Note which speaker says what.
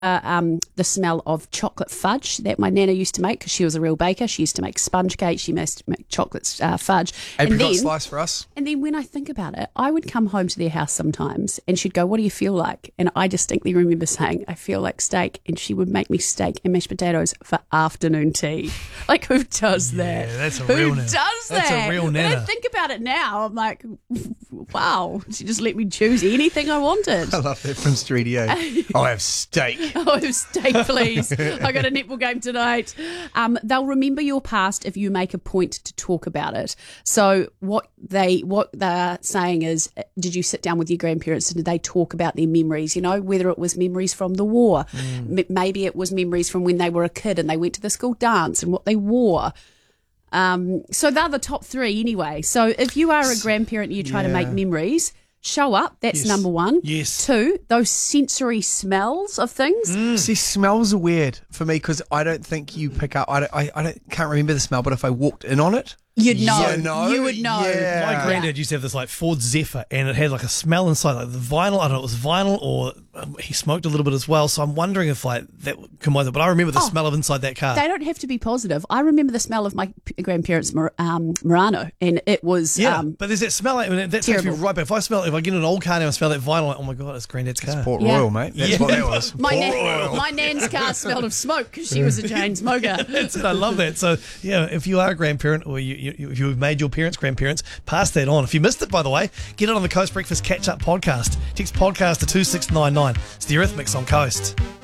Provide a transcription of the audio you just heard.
Speaker 1: the smell of chocolate fudge that my nana used to make because she was a real baker. She used to make sponge cake. She used to make chocolate fudge.
Speaker 2: Apricot slice for us.
Speaker 1: And then when I think about it, I would come home to their house sometimes and she'd go, "What do you feel like?" And I distinctly remember saying, "I feel like steak." And she would make me steak and mashed potatoes for afternoon tea. Like, who does that?
Speaker 3: Yeah, that's a
Speaker 1: who
Speaker 3: real nana.
Speaker 1: does that?
Speaker 3: That's a real
Speaker 1: When
Speaker 3: nana.
Speaker 1: I think about it now, I'm like, wow, she just let me choose anything I wanted.
Speaker 2: I love that from Studio. I'll have steak.
Speaker 1: Oh, steak, please. I got a netball game tonight. They'll remember your past if you make a point to talk about it. So what they're saying is, did you sit down with your grandparents and did they talk about their memories? You know, whether it was memories from the war, maybe it was memories from when they were a kid and they went to the school dance and what they wore. So they're the top three anyway. So if you are a grandparent and you try to make memories, show up. That's
Speaker 3: Yes.
Speaker 1: number one.
Speaker 3: Yes.
Speaker 1: Two, those sensory smells of things.
Speaker 2: See, smells are weird for me because I don't think you pick up. Can't remember the smell, but if I walked in on it,
Speaker 1: You'd know.
Speaker 2: You know?
Speaker 1: You would know.
Speaker 2: Yeah.
Speaker 3: My granddad used to have this like Ford Zephyr, and it had like a smell inside, like the vinyl. I don't know, it was vinyl or he smoked a little bit as well. So I'm wondering if like that would combine. But I remember the smell of inside that car.
Speaker 1: They don't have to be positive. I remember the smell of my grandparents' Murano, and it was
Speaker 3: But there's that smell. Like, that takes me
Speaker 1: terrible.
Speaker 3: right back. If I get in an old car now and smell that vinyl, like, oh my god, it's granddad's car.
Speaker 2: Port
Speaker 1: Yeah.
Speaker 2: Royal, mate. That's what that was.
Speaker 1: my nan's car smelled of smoke because she was a chain smoker.
Speaker 3: I love that. So yeah, if you are a grandparent or if you've made your parents grandparents, pass that on. If you missed it, by the way, get it on the Coast Breakfast Catch Up podcast. Text podcast to 2699. It's the Eurythmics on Coast.